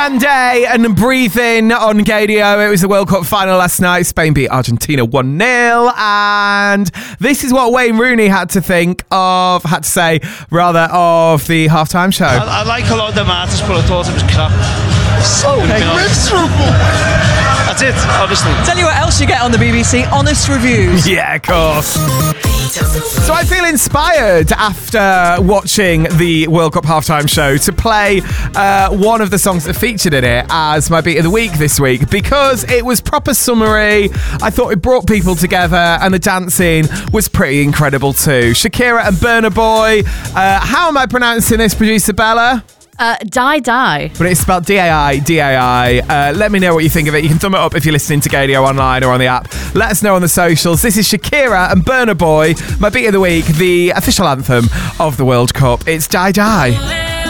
Grande and Breathing on Gadio. It was the World Cup final last night. Spain beat Argentina 1-0. And this is what Wayne Rooney had to say, of the halftime show. I like a lot of the matters, but I thought it was crap. So miserable. That's it, honestly. Tell you what else you get on the BBC, honest reviews. Yeah, of course. So I feel inspired after watching the World Cup halftime show to play one of the songs that featured in it as my beat of the week this week, because it was proper summery. I thought it brought people together and the dancing was pretty incredible too. Shakira and Burna Boy. How am I pronouncing this, producer Bella? Die. But it's spelled D-A-I. Let me know what you think of it. You can thumb it up if you're listening to Gadio online or on the app. Let us know on the socials. This is Shakira and Burna Boy, my beat of the week, the official anthem of the World Cup. It's Die.